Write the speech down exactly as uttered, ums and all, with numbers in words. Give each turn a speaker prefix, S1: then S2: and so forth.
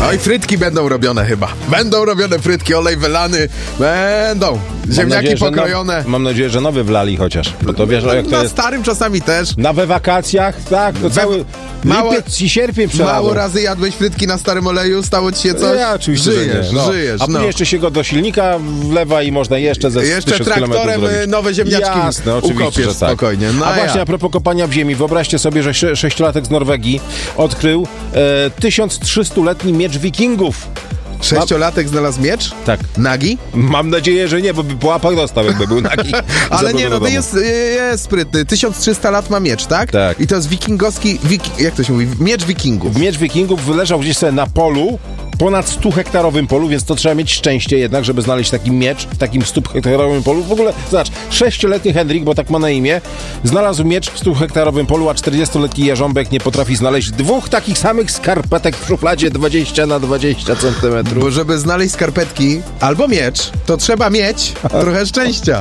S1: No i frytki będą robione chyba. Będą robione frytki, olej wylany. Będą. Ziemniaki
S2: nadzieję,
S1: pokrojone.
S2: No, mam nadzieję, że nowy wlali chociaż. Bo to wiesz,
S1: no,
S2: jak to
S1: na
S2: jest.
S1: starym czasami też.
S2: Na we wakacjach, tak, to cały
S1: mało-
S2: lipiec i sierpień przelazł.
S1: Mało razy jadłeś frytki na starym oleju, stało ci się coś?
S2: Ja oczywiście,
S1: żyjesz,
S2: że nie. No.
S1: żyjesz.
S2: A później
S1: no.
S2: jeszcze się go do silnika wlewa i można jeszcze ze
S1: Jeszcze
S2: tysiąc kilometrów
S1: traktorem
S2: zrobić.
S1: nowe ziemniaczki
S2: Jasne, oczywiście,
S1: ukopiesz
S2: że tak.
S1: spokojnie. No
S2: a właśnie
S1: ja.
S2: a propos kopania w ziemi, wyobraźcie sobie, że sze- sześciolatek z Norwegii odkrył e, tysiąc trzystuletni miecz wikingów.
S1: Sześciolatek znalazł miecz?
S2: Tak.
S1: Nagi?
S2: Mam nadzieję, że nie, bo by po łapach dostał, jakby był nagi.
S1: Ale nie, no
S2: to
S1: to jest, jest sprytny. tysiąc trzysta lat ma miecz, tak?
S2: Tak.
S1: I to jest wikingowski, wiki, jak to się mówi? Miecz wikingów.
S2: Miecz wikingów wyleżał gdzieś sobie na polu, ponad stu hektarowym polu, więc to trzeba mieć szczęście jednak, żeby znaleźć taki miecz w takim stu hektarowym polu. W ogóle, zobacz, sześcioletni Henryk, bo tak ma na imię, znalazł miecz w stu hektarowym polu, a czterdziestoletni Jarząbek nie potrafi znaleźć dwóch takich samych skarpetek w szufladzie dwadzieścia na dwadzieścia centymetrów.
S1: Bo żeby znaleźć skarpetki albo miecz, to trzeba mieć trochę szczęścia.